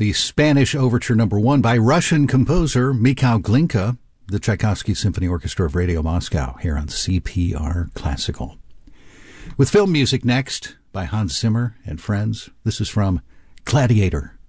the Spanish Overture No. 1 by Russian composer Mikhail Glinka, the Tchaikovsky Symphony Orchestra of Radio Moscow, here on CPR Classical. With film music next by Hans Zimmer and friends, this is from Gladiator.